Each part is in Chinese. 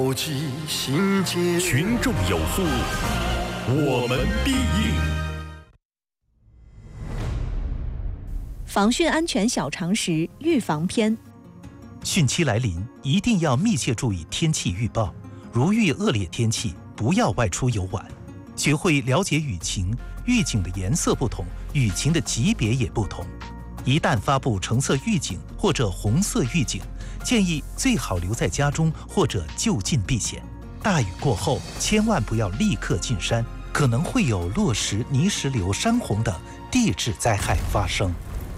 群众有负，我们必应。 防汛安全小常识预防篇。 汛期来临，一定要密切注意天气预报。如遇恶劣天气，不要外出游玩。学会了解雨情，预警的颜色不同，雨情的级别也不同。一旦发布橙色预警或者红色预警，建议最好留在家中或者就近避险。大雨过后，千万不要立刻进山，可能会有落石、泥石流、山洪等地质灾害发生。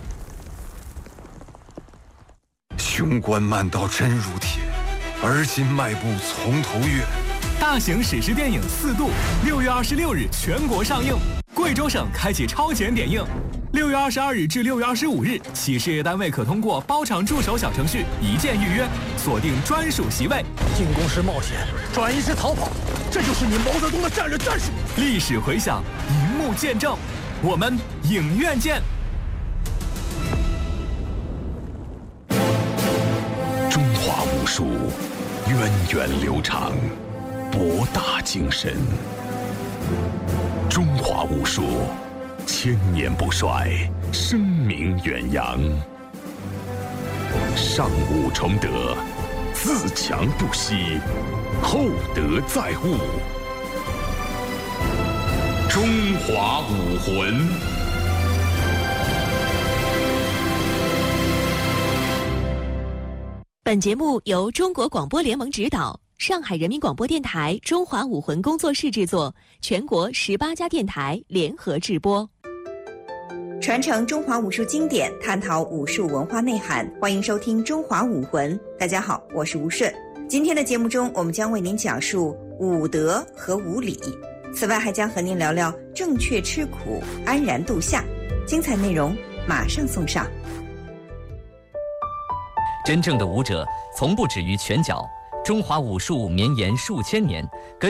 雄关漫道真如铁，而今迈步从头越。 大型史诗电影《四渡》6月26日全国上映，贵州省开启超前点映。6月22日至6月25日，企事业单位可通过包场助手小程序一键预约，锁定专属席位。 进攻时冒险，转移时逃跑，这就是你毛泽东的战略战术。 历史回响，荧幕见证，我们影院见。 中华武术源远流长，博大精深。中华武术千年不衰，声名远扬。上武崇德，自强不息，厚德载物。中华武魂。 本节目由中国广播联盟指导，上海人民广播电台中华武魂工作室制作，全国18家电台联合制播。 传承中华武术经典，探讨武术文化内涵，欢迎收听中华武魂。大家好，我是吴顺。今天的节目中，我们将为您讲述武德和武礼，此外还将和您聊聊正确吃苦，安然度夏。精彩内容马上送上。 真正的武者从不止于拳脚，中华武术绵延数千年，根